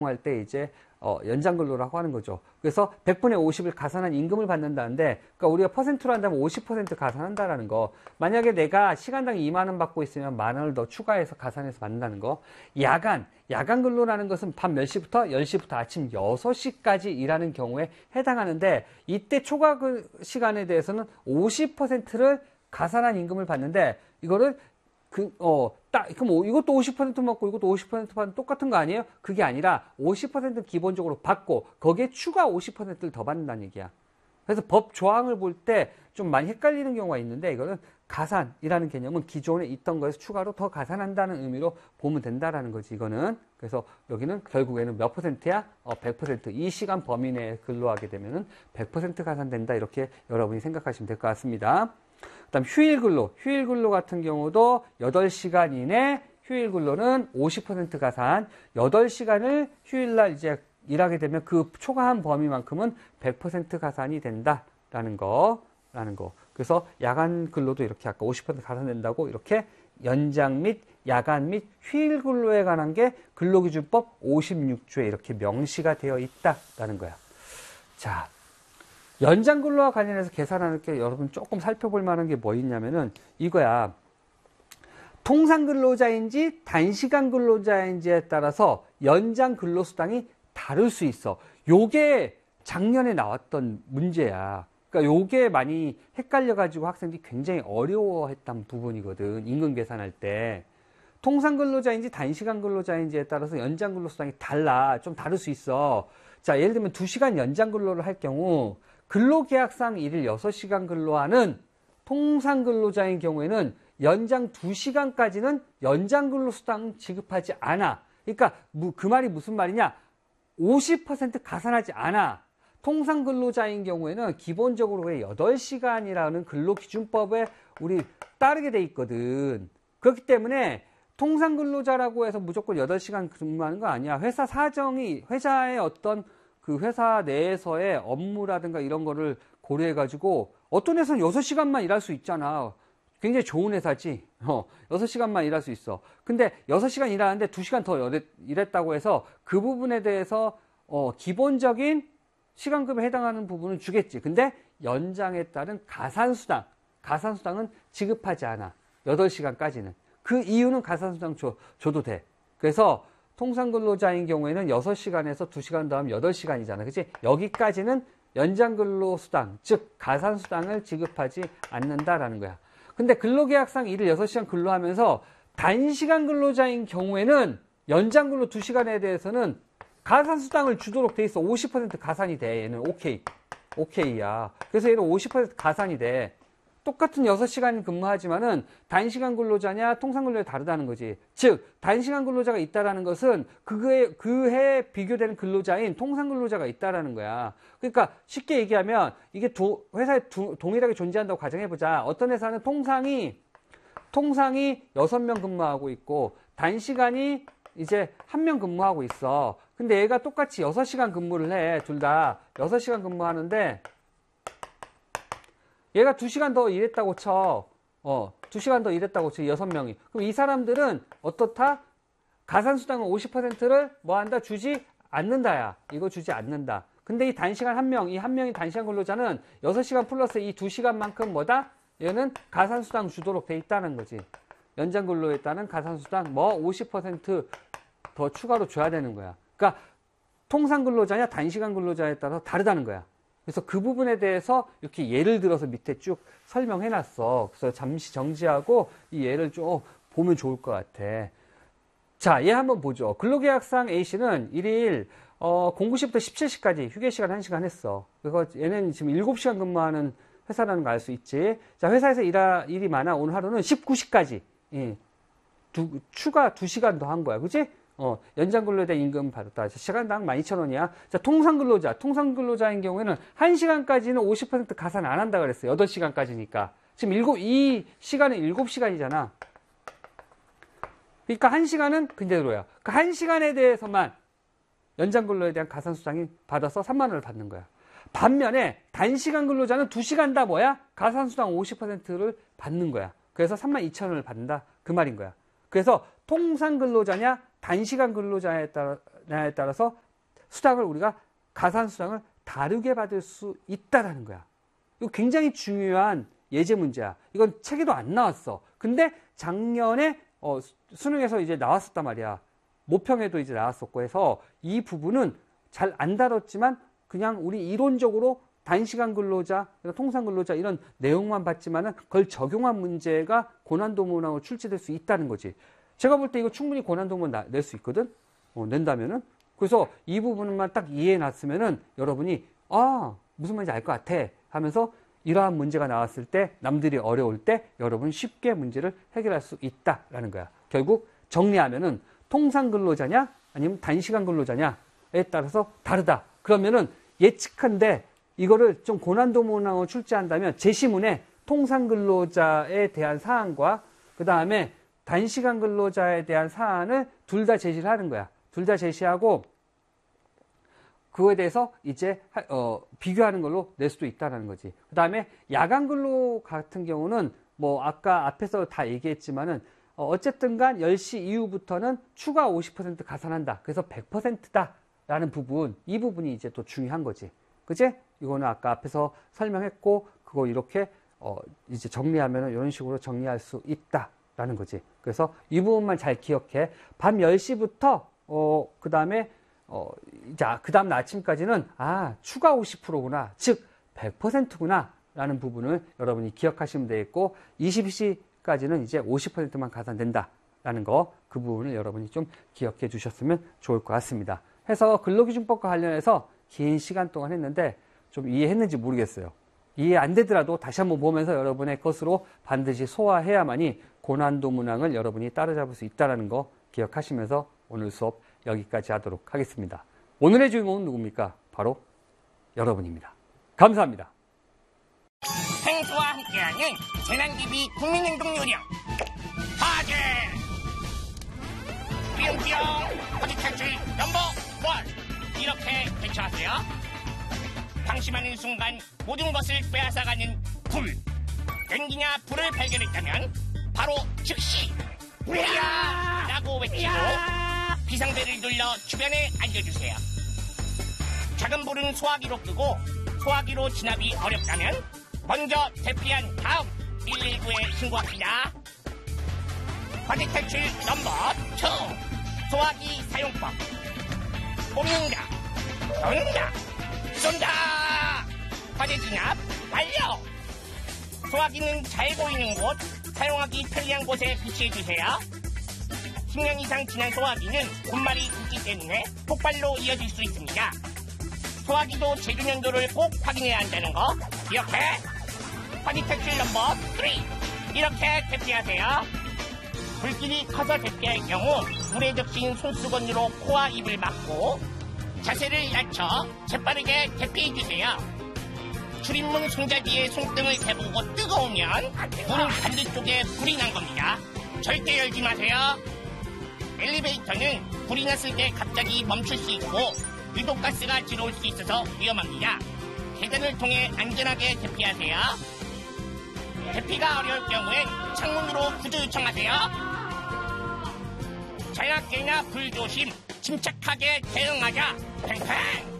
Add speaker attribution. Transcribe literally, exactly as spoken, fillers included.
Speaker 1: 할 때 이제 어, 연장근로라고 하는 거죠. 그래서 백분의 오십을 가산한 임금을 받는다는데, 그러니까 우리가 퍼센트로 한다면 오십 퍼센트 가산한다라는 거. 만약에 내가 시간당 이만 원 받고 있으면 만 원을 더 추가해서 가산해서 받는다는 거. 야간, 야간 근로라는 것은 밤 몇 시부터? 열 시부터 아침 여섯 시까지 일하는 경우에 해당하는데, 이때 초과 시간에 대해서는 오십 퍼센트를 가산한 임금을 받는데, 이거를 그, 어, 딱, 그럼 이것도 오십 퍼센트 받고 이것도 오십 퍼센트 받는 똑같은 거 아니에요? 그게 아니라 오십 퍼센트는 기본적으로 받고 거기에 추가 오십 퍼센트를 더 받는다는 얘기야. 그래서 법 조항을 볼 때 좀 많이 헷갈리는 경우가 있는데, 이거는 가산이라는 개념은 기존에 있던 거에서 추가로 더 가산한다는 의미로 보면 된다라는 거지, 이거는. 그래서 여기는 결국에는 몇 퍼센트야? 어, 백 퍼센트. 이 시간 범위 내에 근로하게 되면은 백 퍼센트 가산된다. 이렇게 여러분이 생각하시면 될 것 같습니다. 그 다음 휴일 근로. 휴일 근로 같은 경우도 여덟 시간 이내 휴일 근로는 오십 퍼센트 가산. 여덟 시간을 휴일날 이제 일하게 되면 그 초과한 범위만큼은 백 퍼센트 가산이 된다라는 거, 라는 거. 그래서 야간 근로도 이렇게 아까 오십 퍼센트 가산된다고 이렇게 연장 및 야간 및 휴일 근로에 관한 게 근로기준법 오십육 조에 이렇게 명시가 되어 있다라는 거야. 자. 연장 근로와 관련해서 계산하는 게 여러분 조금 살펴볼 만한 게 뭐 있냐면은 이거야. 통상 근로자인지 단시간 근로자인지에 따라서 연장 근로수당이 다를 수 있어. 요게 작년에 나왔던 문제야. 그러니까 요게 많이 헷갈려가지고 학생들이 굉장히 어려워했던 부분이거든. 임금 계산할 때. 통상 근로자인지 단시간 근로자인지에 따라서 연장 근로수당이 달라. 좀 다를 수 있어. 자, 예를 들면 두 시간 연장 근로를 할 경우 근로계약상 일일 여섯 시간 근로하는 통상 근로자인 경우에는 연장 두 시간까지는 연장 근로수당 지급하지 않아. 그러니까 그 말이 무슨 말이냐? 오십 퍼센트 가산하지 않아. 통상 근로자인 경우에는 기본적으로 왜 여덟 시간이라는 근로기준법에 우리 따르게 돼 있거든. 그렇기 때문에 통상 근로자라고 해서 무조건 여덟 시간 근무하는 거 아니야. 회사 사정이, 회사의 어떤 그 회사 내에서의 업무라든가 이런 거를 고려해가지고 어떤 회사는 여섯 시간만 일할 수 있잖아. 굉장히 좋은 회사지. 어, 여섯 시간만 일할 수 있어. 근데 여섯 시간 일하는데 두 시간 더 일했다고 해서 그 부분에 대해서 어, 기본적인 시간급에 해당하는 부분은 주겠지. 근데 연장에 따른 가산수당, 가산수당은 지급하지 않아. 여덟 시간까지는. 그 이유는 가산수당 줘, 줘도 돼. 그래서 통상 근로자인 경우에는 여섯 시간에서 두 시간 더하면 여덟 시간이잖아. 그치? 여기까지는 연장 근로수당, 즉 가산수당을 지급하지 않는다라는 거야. 근데 근로계약상 일일 여섯 시간 근로하면서 단시간 근로자인 경우에는 연장 근로 두 시간에 대해서는 가산수당을 주도록 돼 있어. 오십 퍼센트 가산이 돼. 얘는 오케이. 오케이야. 그래서 얘는 오십 퍼센트 가산이 돼. 똑같은 여섯 시간 근무하지만은 단시간 근로자냐 통상 근로자 다르다는 거지. 즉 단시간 근로자가 있다라는 것은 그해 그해 비교되는 근로자인 통상 근로자가 있다라는 거야. 그러니까 쉽게 얘기하면 이게 두 회사에 두, 동일하게 존재한다고 가정해 보자. 어떤 회사는 통상이 통상이 여섯 명 근무하고 있고 단시간이 이제 한 명 근무하고 있어. 근데 얘가 똑같이 여섯 시간 근무를 해. 둘 다 여섯 시간 근무하는데 얘가 두 시간 더 일했다고 쳐. 어, 두 시간 더 일했다고 쳐. 여섯 명이. 그럼 이 사람들은 어떻다? 가산수당은 오십 퍼센트를 뭐 한다? 주지 않는다야. 이거 주지 않는다. 근데 이 단시간 한 명, 이 한 명이 단시간 근로자는 여섯 시간 플러스 이 두 시간만큼 뭐다? 얘는 가산수당 주도록 돼 있다는 거지. 연장 근로에 따른 가산수당 뭐 오십 퍼센트 더 추가로 줘야 되는 거야. 그러니까 통상 근로자냐 단시간 근로자에 따라서 다르다는 거야. 그래서 그 부분에 대해서 이렇게 예를 들어서 밑에 쭉 설명해 놨어. 그래서 잠시 정지하고 이 예를 좀 보면 좋을 것 같아. 자, 얘 한번 보죠. 근로계약상 A씨는 일일 어, 공구 시부터 십칠 시까지 휴게 시간 한 시간 했어. 그래서 얘는 지금 일곱 시간 근무하는 회사라는 거 알 수 있지. 자, 회사에서 일하, 일이 많아. 오늘 하루는 십구 시까지. 예. 두, 추가 두 시간 더 한 거야. 그치? 어, 연장 근로에 대한 임금 받았다. 시간당 만 이천 원이야. 자, 통상 근로자. 통상 근로자인 경우에는 한 시간까지는 오십 퍼센트 가산 안 한다 그랬어. 여덟 시간까지니까. 지금 일곱, 이 시간은 일곱 시간이잖아. 그러니까 한 시간은 그대로야. 그 한 시간에 대해서만 연장 근로에 대한 가산 수당이 받아서 삼만 원을 받는 거야. 반면에 단시간 근로자는 두 시간 다 뭐야? 가산 수당 오십 퍼센트를 받는 거야. 그래서 삼만 이천 원을 받는다. 그 말인 거야. 그래서 통상 근로자냐 단시간 근로자에 따라 받느냐에 따라서 수당을 우리가 가산 수당을 다르게 받을 수 있다라는 거야. 이거 굉장히 중요한 예제 문제야. 이건 책에도 안 나왔어. 근데 작년에 어, 수능에서 이제 나왔었단 말이야. 모평에도 이제 나왔었고 해서 이 부분은 잘 안 다뤘지만 그냥 우리 이론적으로 단시간 근로자, 통상 근로자 이런 내용만 봤지만은 그걸 적용한 문제가 고난도 문항으로 출제될 수 있다는 거지. 제가 볼 때 이거 충분히 고난도 문항 낼 수 있거든. 어, 낸다면은. 그래서 이 부분만 딱 이해해 놨으면은 여러분이 아 무슨 말인지 알 것 같아 하면서 이러한 문제가 나왔을 때 남들이 어려울 때 여러분 쉽게 문제를 해결할 수 있다라는 거야. 결국 정리하면은 통상 근로자냐 아니면 단시간 근로자냐에 따라서 다르다. 그러면은 예측한데 이거를 좀 고난도 문항으로 출제한다면 제시문에 통상 근로자에 대한 사안과 그 다음에 단시간 근로자에 대한 사안을 둘 다 제시를 하는 거야. 둘 다 제시하고 그거에 대해서 이제 어, 비교하는 걸로 낼 수도 있다는 거지. 그 다음에 야간 근로 같은 경우는 뭐 아까 앞에서 다 얘기했지만은 어, 어쨌든 간 열 시 이후부터는 추가 오십 퍼센트 가산한다. 그래서 백 퍼센트다 라는 부분, 이 부분이 이제 또 중요한 거지. 그치? 이거는 아까 앞에서 설명했고 그거 이렇게 어, 이제 정리하면은 이런 식으로 정리할 수 있다라는 거지. 그래서 이 부분만 잘 기억해. 밤 열 시부터 어, 그 다음에 어, 자, 그 다음 아침까지는, 아, 추가 오십 퍼센트구나. 즉, 백 퍼센트구나. 라는 부분을 여러분이 기억하시면 되겠고, 이십 시까지는 이제 오십 퍼센트만 가산된다. 라는 거, 그 부분을 여러분이 좀 기억해 주셨으면 좋을 것 같습니다. 해서 근로기준법과 관련해서 긴 시간 동안 했는데, 좀 이해했는지 모르겠어요. 이해 안 되더라도 다시 한번 보면서 여러분의 것으로 반드시 소화해야만이 고난도 문항을 여러분이 따라잡을 수 있다는 거 기억하시면서 오늘 수업 여기까지 하도록 하겠습니다. 오늘의 주인공은 누굽니까? 바로 여러분입니다. 감사합니다.
Speaker 2: 행수와 함께하는 재난기비 국민행동요령 화제 삐용삐용 어디탈출 넘버 원 이렇게 외쳐하세요. 방심하는 순간 모든 것을 빼앗아가는 불. 땡기냐 불을 발견했다면 바로 즉시 불이야! 라고 외치고 비상벨을 눌러 주변에 알려주세요. 작은 불은 소화기로 끄고 소화기로 진압이 어렵다면 먼저 대피한 다음 일일구에 신고합니다. 화재 탈출 넘버 투 소화기 사용법. 뽑는다, 던다, 쏜다. 화재 진압 완료. 소화기는 잘 보이는 곳, 사용하기 편리한 곳에 비치해주세요. 십 년 이상 지난 소화기는 곰말이 있기 때문에 폭발로 이어질 수 있습니다. 소화기도 제조 연도를 꼭 확인해야 한다는 거 기억해. 화재 탈출 넘버 삼 이렇게 대피하세요. 불길이 커서 대피할 경우 물에 적신 손수건으로 코와 입을 막고 자세를 낮춰 재빠르게 대피해주세요. 출입문 손잡이에 손등을 대보고 뜨거우면 문 반대쪽에 불이 난 겁니다. 절대 열지 마세요. 엘리베이터는 불이 났을 때 갑자기 멈출 수 있고 유독가스가 들어올 수 있어서 위험합니다. 계단을 통해 안전하게 대피하세요. 대피가 어려울 경우엔 창문으로 구조 요청하세요. 자연학계나 불조심, 침착하게 대응하자. 팽팽!